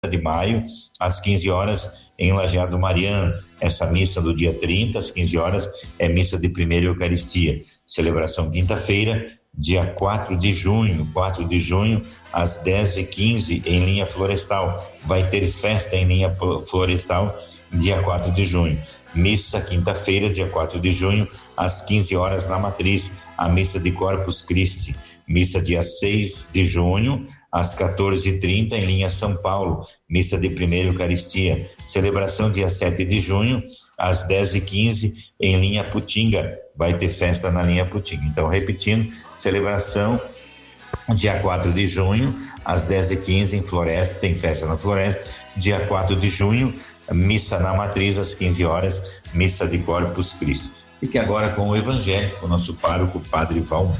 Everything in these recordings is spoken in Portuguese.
de maio, às 15 horas, em Lajeado Mariano. Essa missa do dia 30, às 15 horas, é missa de primeira Eucaristia. Celebração quinta-feira, dia 4 de junho, às 10h15, em Linha Florestal. Vai ter festa em Linha Florestal, dia 4 de junho. Missa quinta-feira, dia 4 de junho, às 15 horas na Matriz, a missa de Corpus Christi. Missa dia 6 de junho, às 14h30, em Linha São Paulo, missa de primeira Eucaristia. Celebração dia 7 de junho, às 10h15, em Linha Putinga. Vai ter festa na Linha Putinga. Então, repetindo, celebração dia 4 de junho, às 10h15, em Floresta, tem festa na Floresta. Dia 4 de junho, missa na Matriz, às 15 horas, missa de Corpus Christi. Fique agora com o Evangelho, com o nosso pároco, Padre Valmor.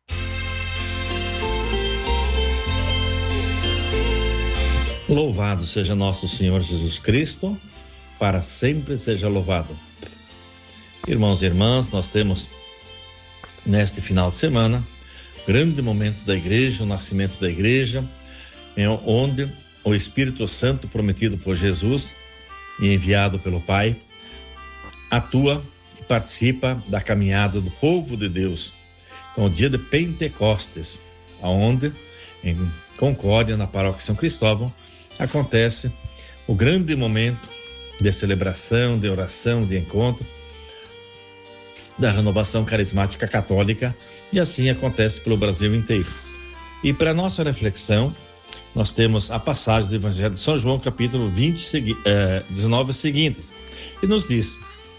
Louvado seja nosso Senhor Jesus Cristo, para sempre seja louvado. Irmãos e irmãs, nós temos neste final de semana grande momento da igreja, o nascimento da igreja, onde o Espírito Santo prometido por Jesus e enviado pelo Pai atua e participa da caminhada do povo de Deus. Então, o dia de Pentecostes, onde em Concórdia, na paróquia São Cristóvão, acontece o grande momento de celebração, de oração, de encontro da renovação carismática católica, e assim acontece pelo Brasil inteiro. E para nossa reflexão, nós temos a passagem do Evangelho de São João, capítulo 19 seguintes, que nos diz: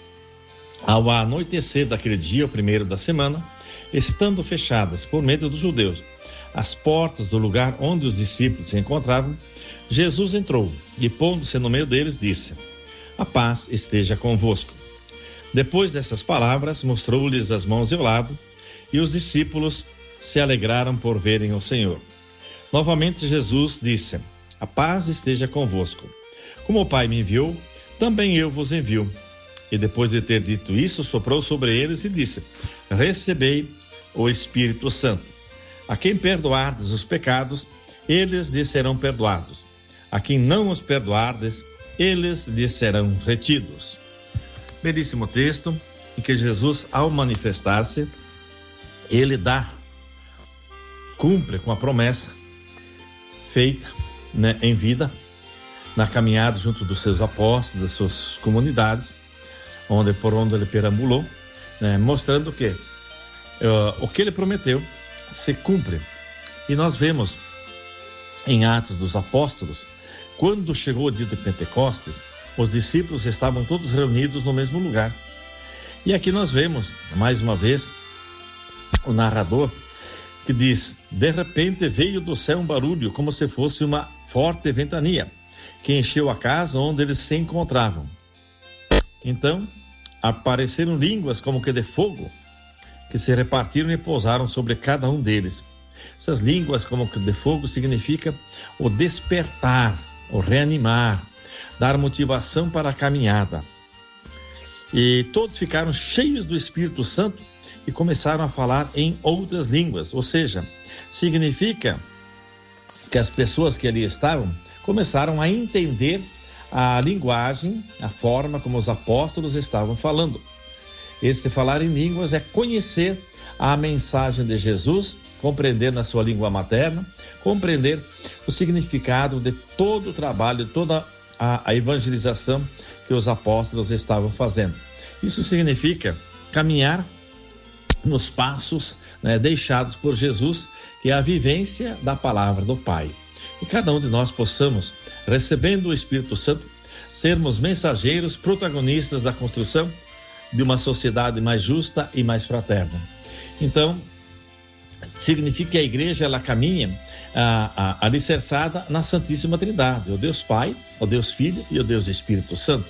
ao anoitecer daquele dia, o primeiro da semana, estando fechadas por medo dos judeus as portas do lugar onde os discípulos se encontravam, Jesus entrou e, pondo-se no meio deles, disse: a paz esteja convosco. Depois dessas palavras, mostrou-lhes as mãos e o lado, e os discípulos se alegraram por verem o Senhor. Novamente Jesus disse: a paz esteja convosco. Como o Pai me enviou, também eu vos envio. E depois de ter dito isso, soprou sobre eles e disse: recebei o Espírito Santo. A quem perdoardes os pecados, eles lhes serão perdoados. A quem não os perdoardes, eles lhes serão retidos. Belíssimo texto, em que Jesus, ao manifestar-se, ele cumpre com a promessa feita, né, em vida, na caminhada junto dos seus apóstolos, das suas comunidades, por onde ele perambulou, né, mostrando que o que ele prometeu se cumpre. E nós vemos em Atos dos Apóstolos, quando chegou o dia de Pentecostes, os discípulos estavam todos reunidos no mesmo lugar. E aqui nós vemos, mais uma vez, o narrador que diz: de repente veio do céu um barulho, como se fosse uma forte ventania, que encheu a casa onde eles se encontravam. Então apareceram línguas como que de fogo, que se repartiram e pousaram sobre cada um deles. Essas línguas como que de fogo significa o despertar, o reanimar, dar motivação para a caminhada. E todos ficaram cheios do Espírito Santo e começaram a falar em outras línguas, ou seja, significa que as pessoas que ali estavam começaram a entender a linguagem, a forma como os apóstolos estavam falando. Esse falar em línguas é conhecer a mensagem de Jesus, compreender na sua língua materna, compreender o significado de todo o trabalho, toda a evangelização que os apóstolos estavam fazendo. Isso significa caminhar nos passos, né, deixados por Jesus, que é a vivência da palavra do Pai. E cada um de nós possamos, recebendo o Espírito Santo, sermos mensageiros, protagonistas da construção de uma sociedade mais justa e mais fraterna. Então, significa que a igreja, ela caminha alicerçada na Santíssima Trindade, o Deus Pai, o Deus Filho e o Deus Espírito Santo.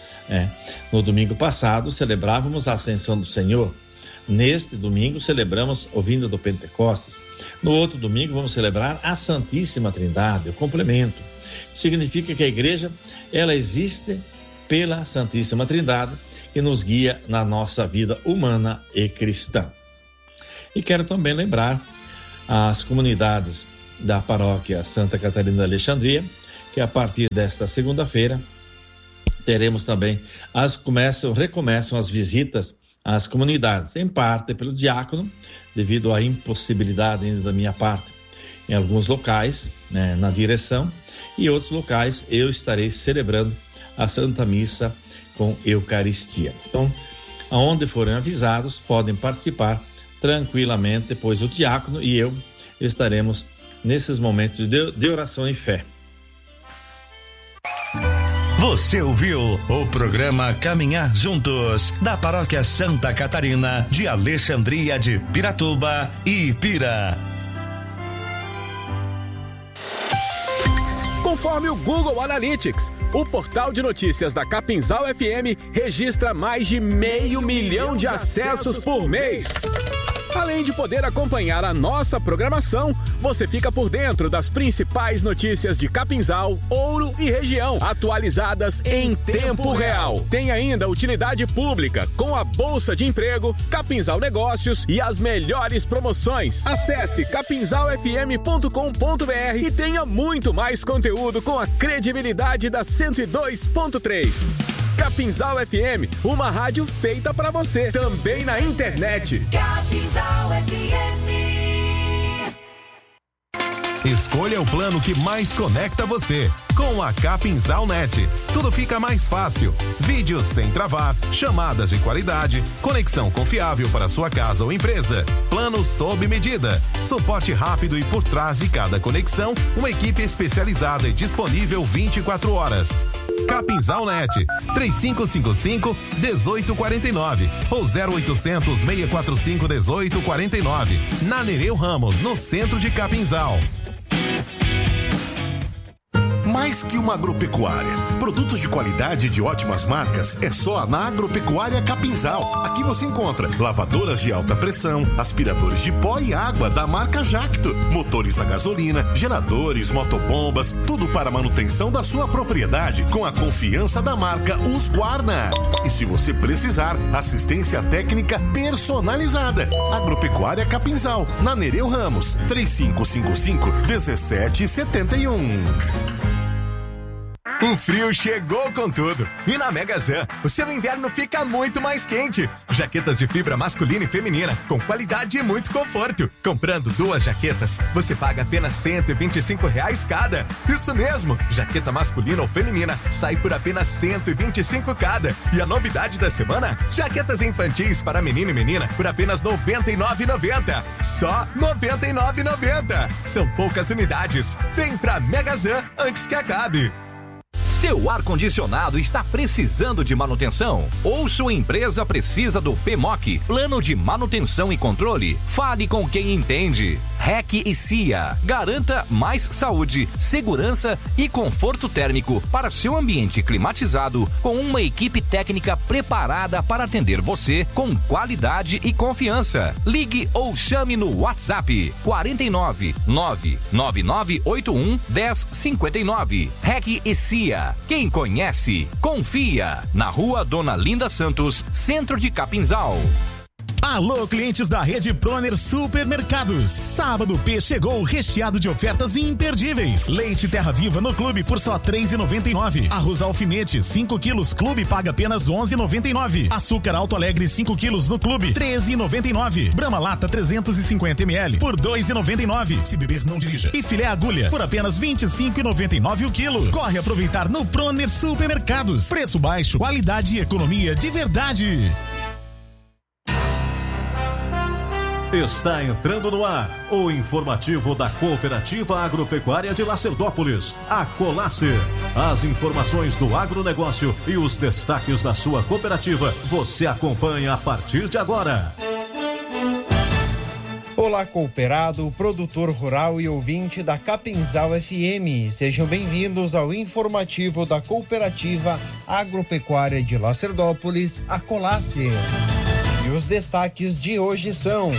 No domingo passado, celebrávamos a Ascensão do Senhor. Neste domingo, celebramos o vinda do Pentecostes. No outro domingo, vamos celebrar a Santíssima Trindade, o complemento. Significa que a igreja, ela existe pela Santíssima Trindade, que nos guia na nossa vida humana e cristã. E quero também lembrar as comunidades da paróquia Santa Catarina de Alexandria, que a partir desta segunda-feira teremos também recomeçam as visitas às comunidades, em parte pelo diácono, devido à impossibilidade ainda da minha parte em alguns locais, né, na direção, e outros locais eu estarei celebrando a Santa Missa com Eucaristia. Então, aonde forem avisados, podem participar tranquilamente, pois o diácono e eu estaremos nesses momentos de oração e fé. Você ouviu o programa Caminhar Juntos, da Paróquia Santa Catarina, de Alexandria de Piratuba e Ipira. Conforme o Google Analytics, o portal de notícias da Capinzal FM registra mais de 500 mil de acessos por mês. Além de poder acompanhar a nossa programação, você fica por dentro das principais notícias de Capinzal, Ouro e região, atualizadas em tempo real. Tem ainda utilidade pública, com a Bolsa de Emprego, Capinzal Negócios e as melhores promoções. Acesse capinzalfm.com.br e tenha muito mais conteúdo com a credibilidade da 102.3. Capinzal FM, uma rádio feita pra você, também na internet. Capinzal FM. Escolha o plano que mais conecta você. Com a Capinzal Net, tudo fica mais fácil. Vídeos sem travar, chamadas de qualidade, conexão confiável para sua casa ou empresa, plano sob medida, suporte rápido e por trás de cada conexão, uma equipe especializada e disponível 24 horas. Capinzal Net, 3555-1849 ou 0800-645-1849. Na Nereu Ramos, no centro de Capinzal. Mais que uma agropecuária. Produtos de qualidade e de ótimas marcas é só na Agropecuária Capinzal. Aqui você encontra lavadoras de alta pressão, aspiradores de pó e água da marca Jacto, motores a gasolina, geradores, motobombas, tudo para a manutenção da sua propriedade com a confiança da marca Husqvarna. E se você precisar, assistência técnica personalizada. Agropecuária Capinzal, na Nereu Ramos, 3555-1771. O frio chegou com tudo. E na Megazan, o seu inverno fica muito mais quente. Jaquetas de fibra masculina e feminina, com qualidade e muito conforto. Comprando 2 jaquetas, você paga apenas R$125 cada. Isso mesmo, jaqueta masculina ou feminina sai por apenas R$125 cada. E a novidade da semana, jaquetas infantis para menino e menina por apenas R$99,90. Só R$99,90. São poucas unidades. Vem pra Megazan antes que acabe. Seu ar-condicionado está precisando de manutenção? Ou sua empresa precisa do PMOC, Plano de Manutenção e Controle? Fale com quem entende. REC e CIA. Garanta mais saúde, segurança e conforto térmico para seu ambiente climatizado, com uma equipe técnica preparada para atender você com qualidade e confiança. Ligue ou chame no WhatsApp 49 99981 1059. REC e CIA. Quem conhece, confia. Na Rua Dona Linda Santos, centro de Capinzal. Alô, clientes da rede Proner Supermercados. Sábado P chegou recheado de ofertas imperdíveis. Leite Terra Viva no clube por só R$3,99. Arroz alfinete 5 quilos clube paga apenas R$11,99. Açúcar Alto Alegre 5 quilos no clube R$13,99. Brahma Lata 350 ml por R$2,99. Se beber não dirija. E filé agulha por apenas R$25,99 o quilo. Corre aproveitar no Proner Supermercados. Preço baixo, qualidade e economia de verdade. Está entrando no ar o informativo da Cooperativa Agropecuária de Lacerdópolis, a Colacer. As informações do agronegócio e os destaques da sua cooperativa você acompanha a partir de agora. Olá, cooperado, produtor rural e ouvinte da Capinzal FM. Sejam bem-vindos ao informativo da Cooperativa Agropecuária de Lacerdópolis, a Colacer. E os destaques de hoje são: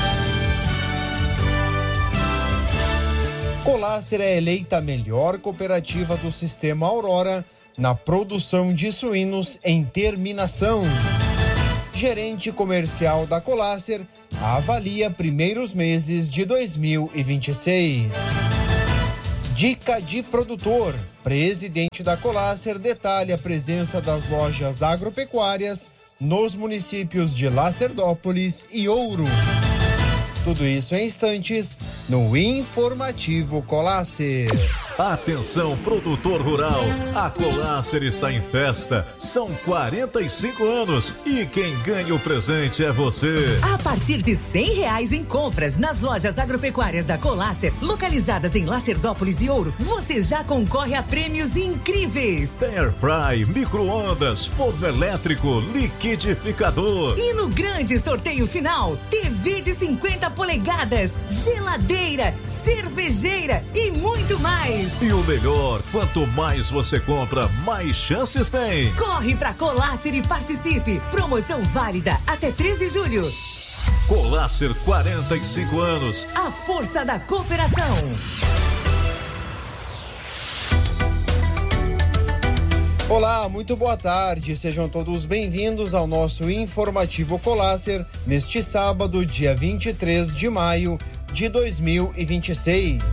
Colacer é eleita a melhor cooperativa do Sistema Aurora na produção de suínos em terminação. Gerente comercial da Colacer avalia primeiros meses de 2026. Dica de produtor: presidente da Colácer, detalha a presença das lojas agropecuárias nos municípios de Lacerdópolis e Ouro. Tudo isso em instantes no Informativo Colácer. Atenção, produtor rural, a Colácer está em festa, são 45 anos e quem ganha o presente é você. A partir de R$100 em compras nas lojas agropecuárias da Colácer, localizadas em Lacerdópolis e Ouro, você já concorre a prêmios incríveis. Airfry, micro-ondas, forno elétrico, liquidificador. E no grande sorteio final, TV de 50 polegadas, geladeira, cervejeira e muito mais. E o melhor, quanto mais você compra, mais chances tem. Corre pra Colácer e participe. Promoção válida até 13 de julho. Colácer, 45 anos. A força da cooperação. Olá, muito boa tarde. Sejam todos bem-vindos ao nosso Informativo Colácer neste sábado, dia 23 de maio de 2026.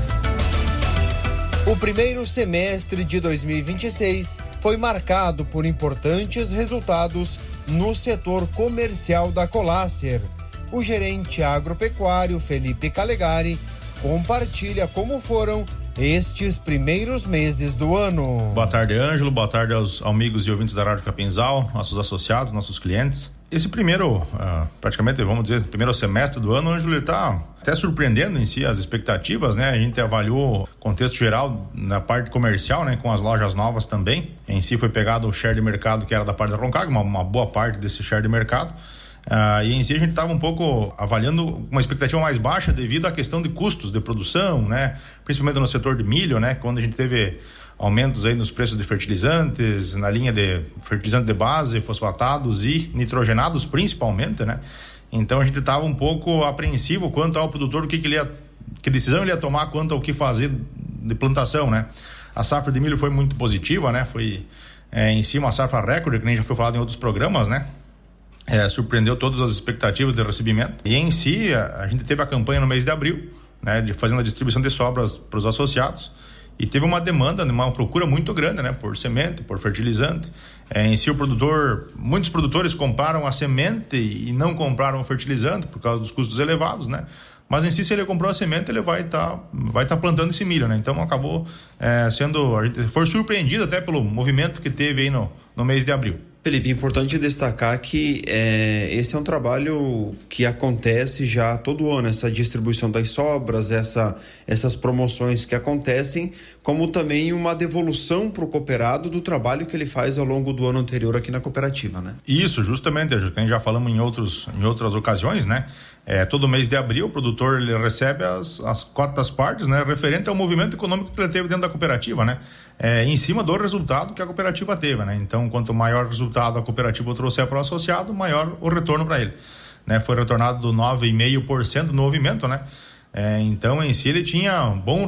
O primeiro semestre de 2026 foi marcado por importantes resultados no setor comercial da Colácer. O gerente agropecuário Felipe Calegari compartilha como foram estes primeiros meses do ano. Boa tarde, Ângelo. Boa tarde aos amigos e ouvintes da Rádio Capinzal, nossos associados, nossos clientes. Esse primeiro, praticamente, vamos dizer, primeiro semestre do ano, Ângelo, ele está até surpreendendo em si as expectativas, né? A gente avaliou o contexto geral na parte comercial, né? Com as lojas novas também. Em si foi pegado o share de mercado que era da parte da Roncag, uma boa parte desse share de mercado. E em si a gente estava um pouco avaliando uma expectativa mais baixa devido à questão de custos de produção, né? Principalmente no setor de milho, né? Quando a gente teve aumentos aí nos preços de fertilizantes, na linha de fertilizante de base, fosfatados e nitrogenados principalmente, né? Então a gente estava um pouco apreensivo quanto ao produtor, que decisão ele ia tomar quanto ao que fazer de plantação, né? A safra de milho foi muito positiva, né? Foi em si uma safra recorde, que nem já foi falado em outros programas, né? Surpreendeu todas as expectativas de recebimento. E em si, a gente teve a campanha no mês de abril, né, fazendo a distribuição de sobras para os associados, e teve uma demanda, uma procura muito grande, né, por semente, por fertilizante. Em si, muitos produtores compraram a semente e não compraram o fertilizante por causa dos custos elevados, né? Mas em si, se ele comprou a semente, ele vai tá plantando esse milho, né? Então acabou a gente foi surpreendido até pelo movimento que teve aí no mês de abril. Felipe, é importante destacar que esse é um trabalho que acontece já todo ano, essa distribuição das sobras, essas promoções que acontecem, como também uma devolução para o cooperado do trabalho que ele faz ao longo do ano anterior aqui na cooperativa, né? Isso, justamente, a gente já falamos em outras ocasiões, né? Todo mês de abril o produtor ele recebe as cotas partes, né? Referente ao movimento econômico que ele teve dentro da cooperativa, né? Em cima do resultado que a cooperativa teve, né? Então, quanto maior resultado a cooperativa trouxer para o associado, maior o retorno para ele, né? Foi retornado 9,5% do movimento, né? Então, em si, ele tinha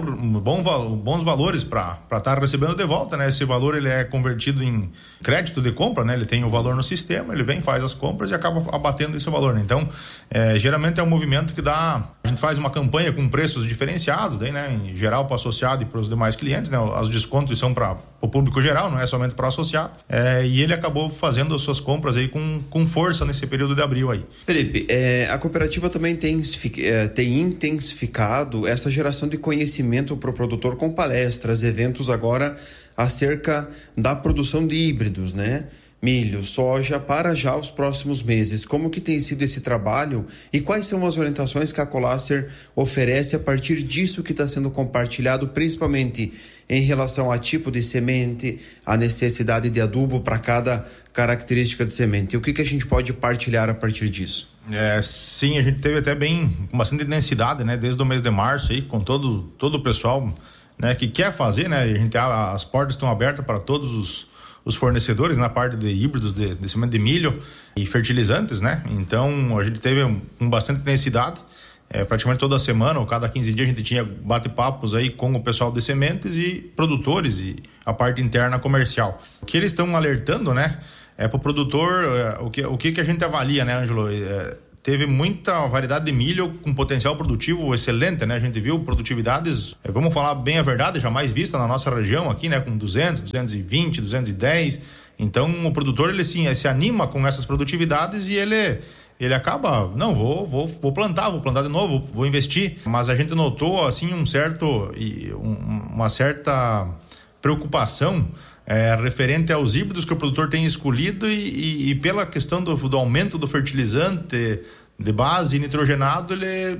bons valores para estar recebendo de volta, né? Esse valor ele é convertido em crédito de compra, né? Ele tem o valor no sistema, ele vem, faz as compras e acaba abatendo esse valor, né? Então, geralmente é um movimento que a gente faz uma campanha com preços diferenciados, daí, né? Em geral para o associado e para os demais clientes, né? Os descontos são para o público geral, não é somente para o associado. E ele acabou fazendo as suas compras aí com força nesse período de abril aí. Felipe, a cooperativa também tem intensificado essa geração de conhecimento para o produtor com palestras, eventos agora acerca da produção de híbridos, né? Milho, soja, para já os próximos meses. Como que tem sido esse trabalho e quais são as orientações que a Colácer oferece a partir disso que está sendo compartilhado, principalmente em relação a tipo de semente, a necessidade de adubo para cada característica de semente? O que a gente pode partilhar a partir disso? Sim, a gente teve até com bastante intensidade, né? Desde o mês de março aí, com todo o pessoal, né? Que quer fazer, né? As portas estão abertas para todos os fornecedores na parte de híbridos de semente de milho e fertilizantes, né? Então a gente teve com bastante intensidade, praticamente toda semana ou cada 15 dias a gente tinha bate-papos aí com o pessoal de sementes e produtores e a parte interna comercial. O que eles estão alertando, né? Para o produtor, o que a gente avalia, né, Ângelo? teve muita variedade de milho com potencial produtivo excelente, né? A gente viu produtividades, vamos falar bem a verdade, jamais vista na nossa região aqui, né? Com 200, 220, 210. Então o produtor ele se anima com essas produtividades e ele acaba, não, vou plantar de novo, vou investir. Mas a gente notou assim uma certa preocupação referente aos híbridos que o produtor tem escolhido e pela questão do aumento do fertilizante de base nitrogenado,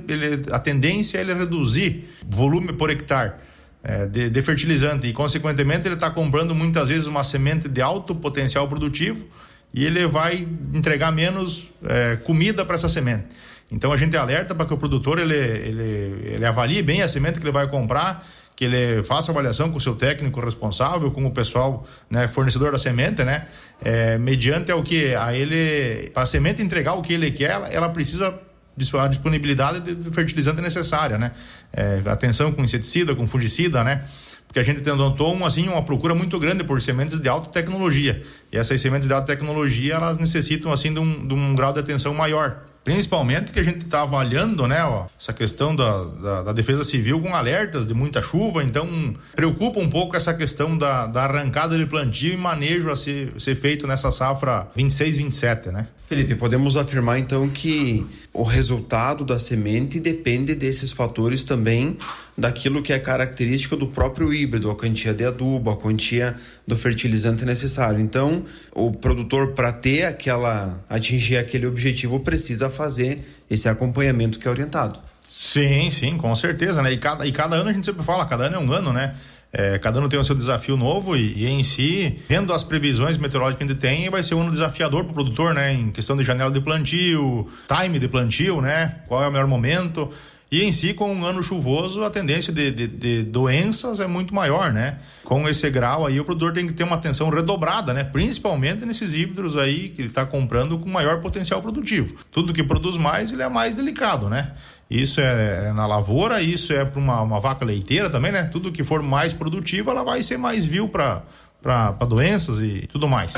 a tendência é ele reduzir volume por hectare de fertilizante e, consequentemente, ele está comprando muitas vezes uma semente de alto potencial produtivo e ele vai entregar menos comida para essa semente. Então a gente alerta para que o produtor ele avalie bem a semente que ele vai comprar, que ele faça avaliação com o seu técnico responsável, com o pessoal, né, fornecedor da semente, né, mediante para a semente entregar o que ele quer, ela precisa a disponibilidade de fertilizante necessária, né, atenção com inseticida, com fungicida, né, porque a gente notou uma procura muito grande por sementes de alta tecnologia, e essas sementes de alta tecnologia elas necessitam assim de um grau de atenção maior. Principalmente que a gente está avaliando, né, essa questão da defesa civil com alertas de muita chuva, então preocupa um pouco essa questão da arrancada de plantio e manejo a ser feito nessa safra 26-27, né? Felipe, podemos afirmar então que o resultado da semente depende desses fatores também, daquilo que é característico do próprio híbrido, a quantia de adubo, a quantia do fertilizante necessário. Então, o produtor, para atingir aquele objetivo, precisa fazer esse acompanhamento que é orientado. Sim, com certeza, né? E cada ano a gente sempre fala, cada ano é um ano, né? Cada ano tem o seu desafio novo e em si, vendo as previsões meteorológicas que a gente tem, vai ser um ano desafiador para o produtor, né? Em questão de janela de plantio, time de plantio, né? Qual é o melhor momento. E em si, com um ano chuvoso, a tendência de doenças é muito maior, né? Com esse grau aí, o produtor tem que ter uma atenção redobrada, né? Principalmente nesses híbridos aí que ele está comprando com maior potencial produtivo. Tudo que produz mais, ele é mais delicado, né? Isso é na lavoura, isso é para uma vaca leiteira também, né? Tudo que for mais produtivo, ela vai ser mais vil para doenças e tudo mais.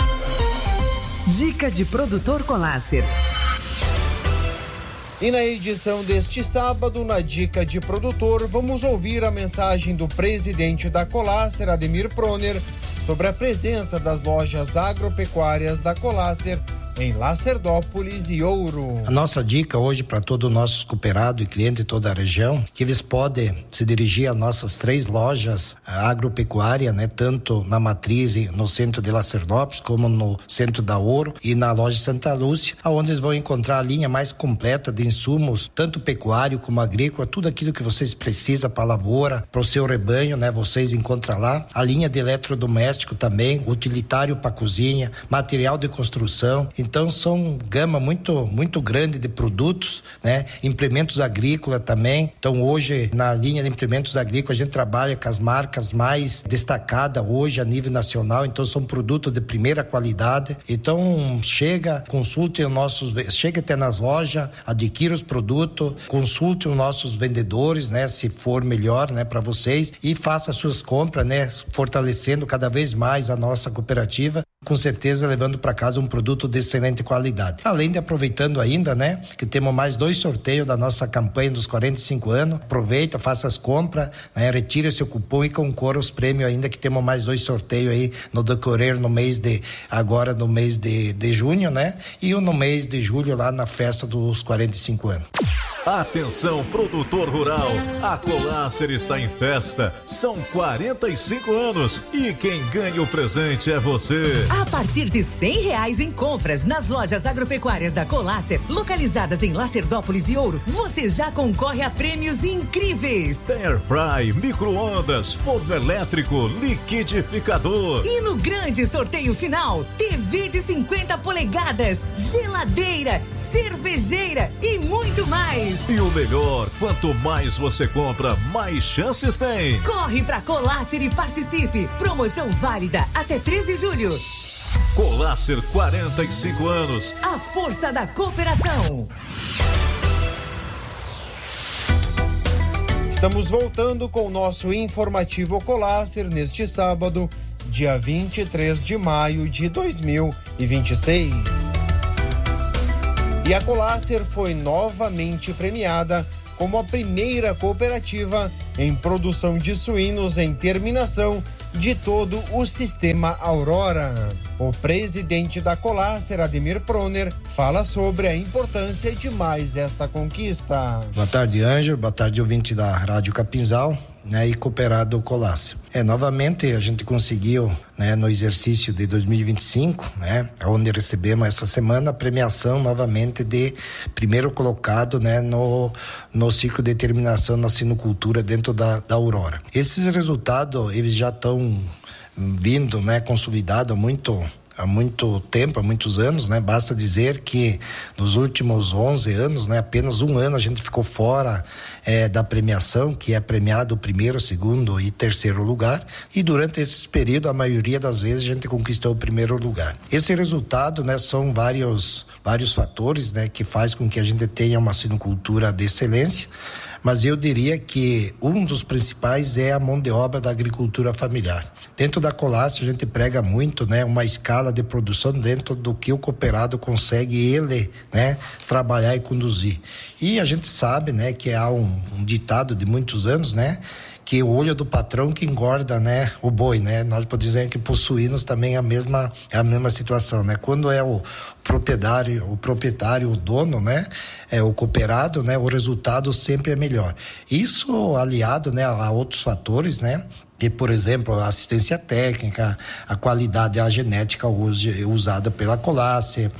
Dica de produtor Colácer. E na edição deste sábado, na Dica de Produtor, vamos ouvir a mensagem do presidente da Colácer, Ademir Proner, sobre a presença das lojas agropecuárias da Colácer em Lacerdópolis e Ouro. A nossa dica hoje para todos os nossos cooperados e clientes de toda a região, que eles podem se dirigir às nossas 3 lojas agropecuárias, né? Tanto na matriz no centro de Lacerdópolis, como no centro da Ouro e na loja Santa Lúcia, onde eles vão encontrar a linha mais completa de insumos, tanto pecuário como agrícola, tudo aquilo que vocês precisam para a lavoura, para o seu rebanho, né? Vocês encontram lá. A linha de eletrodoméstico também, utilitário para cozinha, material de construção. Então são gama muito grande de produtos, né? Implementos agrícolas também. Então hoje na linha de implementos agrícolas a gente trabalha com as marcas mais destacadas hoje a nível nacional. Então são produtos de primeira qualidade. Então consulte chega até nas lojas, adquira os produtos, consulte os nossos vendedores, né? Se for melhor, né? Para vocês e faça as suas compras, né? Fortalecendo cada vez mais a nossa cooperativa. Com certeza levando para casa um produto de excelente qualidade. Além de aproveitando ainda, né, que temos mais 2 sorteios da nossa campanha dos 45 anos. Aproveita, faça as compras, né, retire seu cupom e concorra aos prêmios ainda, que temos mais 2 sorteios aí no decorrer no mês de junho, né? E no mês de julho lá na festa dos 45 anos. Atenção, produtor rural, a Colácer está em festa, são 45 anos e quem ganha o presente é você. A partir de R$100 em compras nas lojas agropecuárias da Colácer, localizadas em Lacerdópolis e Ouro, você já concorre a prêmios incríveis. Airfry, micro-ondas, forno elétrico, liquidificador. E no grande sorteio final, TV de 50 polegadas, geladeira, cervejeira e muito mais. E o melhor, quanto mais você compra, mais chances tem. Corre pra Colácer e participe. Promoção válida até 13 de julho. Colácer, 45 anos. A força da cooperação. Estamos voltando com o nosso informativo Colácer neste sábado, dia 23 de maio de 2026. E a Colácer foi novamente premiada como a primeira cooperativa em produção de suínos em terminação de todo o sistema Aurora. O presidente da Colácer, Ademir Proner, fala sobre a importância de mais esta conquista. Boa tarde, Ângelo. Boa tarde, ouvinte da Rádio Capinzal, e cooperado Colácer. Novamente a gente conseguiu, no exercício de 2025, onde recebemos essa semana a premiação novamente de primeiro colocado, no ciclo de terminação na sinocultura dentro da Aurora. Esses resultados, eles já estão vindo, consolidados há muito tempo, há muitos anos, Basta dizer que nos últimos 11 anos, apenas um ano a gente ficou fora da premiação, que é premiado o primeiro, segundo e terceiro lugar, e durante esse período, a maioria das vezes, a gente conquistou o primeiro lugar. Esse resultado, são vários fatores, que faz com que a gente tenha uma sinocultura de excelência, mas eu diria que um dos principais é a mão de obra da agricultura familiar. Dentro da Colácer a gente prega muito, uma escala de produção dentro do que o cooperado consegue trabalhar e conduzir. E a gente sabe, que há um ditado de muitos anos, que o olho do patrão que engorda, o boi, Nós podemos dizer que possuímos também a mesma situação, Quando é o proprietário, o dono, o cooperado, o resultado sempre é melhor. Isso aliado, a outros fatores, que, por exemplo, a assistência técnica, a qualidade, a genética usada pela Colácer,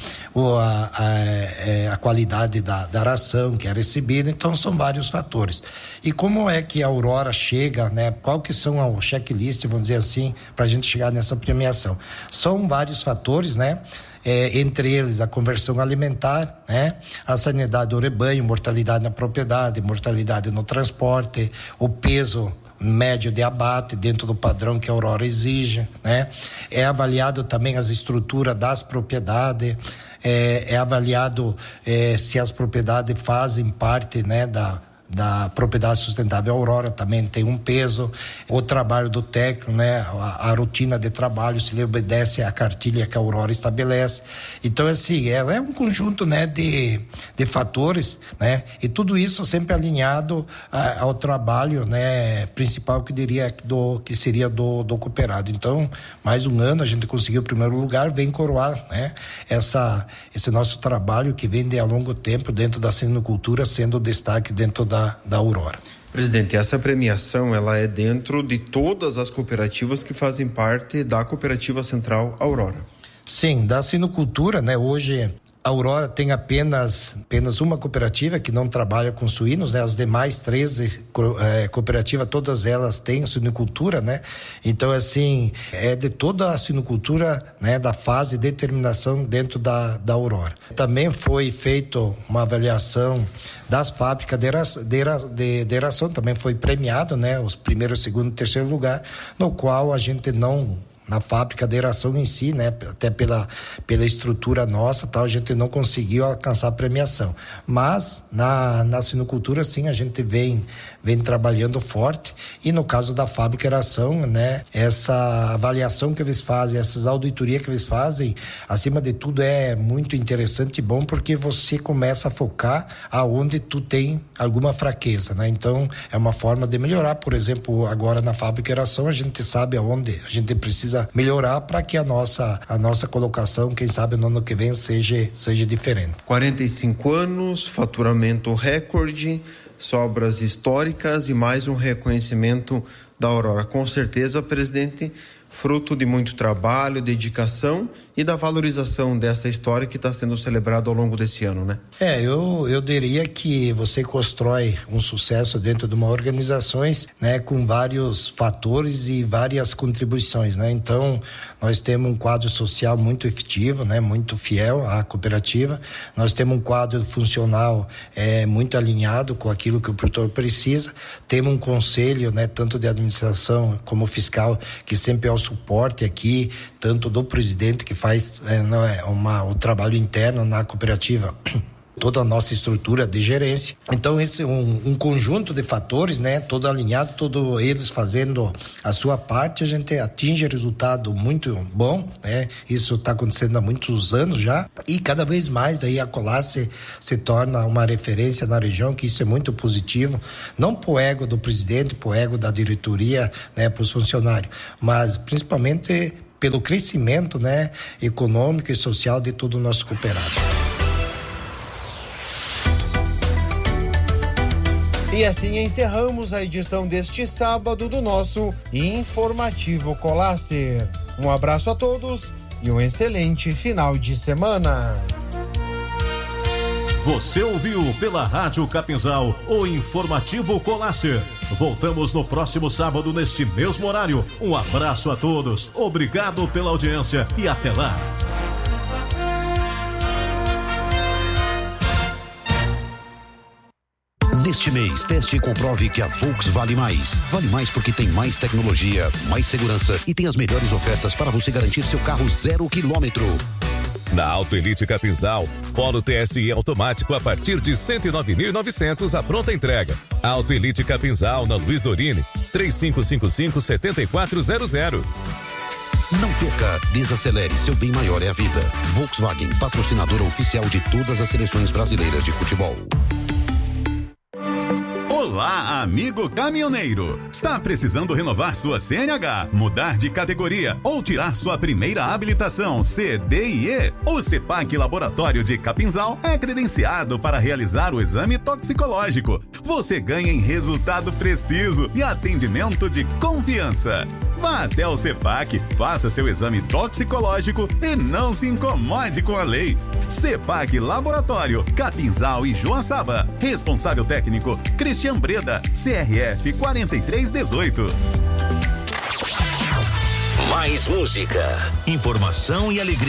a qualidade da ração que é recebida. Então, são vários fatores. E como é que a Aurora chega, qual que são o checklist, vamos dizer assim, para a gente chegar nessa premiação? São vários fatores, entre eles a conversão alimentar, a sanidade do rebanho, mortalidade na propriedade, mortalidade no transporte, o peso médio de abate dentro do padrão que a Aurora exige, É avaliado também as estruturas das propriedades, é avaliado se as propriedades fazem parte, da propriedade sustentável. Aurora também tem um peso, o trabalho do técnico, a rotina de trabalho, se ele obedece à cartilha que a Aurora estabelece. Então, assim, é um conjunto, de fatores, e tudo isso sempre alinhado ao trabalho, principal que seria do cooperado. Então, mais um ano a gente conseguiu o primeiro lugar, vem coroar, esse nosso trabalho que vem de há longo tempo dentro da sinocultura, sendo o destaque dentro da Aurora. Presidente, essa premiação ela é dentro de todas as cooperativas que fazem parte da Cooperativa Central Aurora. Sim, da sinocultura, Hoje a Aurora tem apenas uma cooperativa que não trabalha com suínos, As demais 13 cooperativas, todas elas têm suinocultura, Então, assim, é de toda a suinocultura, da fase de terminação dentro da Aurora. Também foi feita uma avaliação das fábricas de ração, também foi premiado, os primeiro, segundo e terceiro lugar, no qual a gente não... Na fábrica de ração em si, até pela estrutura nossa, a gente não conseguiu alcançar a premiação. Mas na sinocultura, sim, a gente vem trabalhando forte. E no caso da fábrica de ração, essa avaliação que eles fazem, essas auditorias que eles fazem, acima de tudo é muito interessante e bom, porque você começa a focar aonde tu tem alguma fraqueza, Então, é uma forma de melhorar. Por exemplo, agora na fábrica de ração, a gente sabe aonde a gente precisa melhorar para que a nossa colocação, quem sabe no ano que vem, seja diferente. 45 anos, faturamento recorde, sobras históricas e mais um reconhecimento da Aurora. Com certeza, presidente, fruto de muito trabalho, dedicação e da valorização dessa história que está sendo celebrada ao longo desse ano, Eu diria que você constrói um sucesso dentro de uma organização, com vários fatores e várias contribuições, Então, nós temos um quadro social muito efetivo, muito fiel à cooperativa. Nós temos um quadro funcional muito alinhado com aquilo que o produtor precisa. Temos um conselho, tanto de administração como fiscal, que sempre é o suporte aqui, tanto do presidente que faz o trabalho interno na cooperativa, toda a nossa estrutura de gerência. Então esse é um conjunto de fatores, né, todo alinhado, todos eles fazendo a sua parte, a gente atinge resultado muito bom, né? Isso está acontecendo há muitos anos já, e cada vez mais daí a Collacer se torna uma referência na região, que isso é muito positivo, não pro ego do presidente, pro ego da diretoria, né, pros funcionários, mas principalmente pelo crescimento, né, econômico e social de todo o nosso cooperado. E assim encerramos a edição deste sábado do nosso Informativo Collacer. Um abraço a todos e um excelente final de semana. Você ouviu pela Rádio Capinzal o Informativo Collacer. Voltamos no próximo sábado neste mesmo horário. Um abraço a todos, obrigado pela audiência e até lá. Neste mês, teste e comprove que a Volks vale mais. Vale mais porque tem mais tecnologia, mais segurança e tem as melhores ofertas para você garantir seu carro 0 quilômetro. Na Auto Elite Capinzal, Polo TSI automático a partir de 109.900 a pronta entrega. Auto Elite Capinzal na Luiz Dorini, 3555-7400. Não perca, desacelere, seu bem maior é a vida. Volkswagen, patrocinadora oficial de todas as seleções brasileiras de futebol. Olá, amigo caminhoneiro! Está precisando renovar sua CNH, mudar de categoria ou tirar sua primeira habilitação C, D e E? O CEPAC Laboratório de Capinzal é credenciado para realizar o exame toxicológico. Você ganha em resultado preciso e atendimento de confiança. Vá até o CEPAC, faça seu exame toxicológico e não se incomode com a lei. CEPAC Laboratório, Capinzal e Joaçaba. Responsável técnico, Cristian Breda, CRF 4318. Mais música, informação e alegria.